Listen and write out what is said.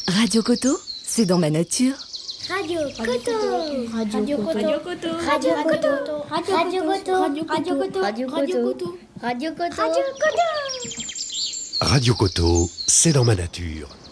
Radio Coto, c'est dans ma nature. Radio Coto. Radio Coto. Radio Coto. Radio Coto. Radio Coto. Radio Coto. Radio Coto. Radio Coto. Radio Coto, c'est dans ma nature.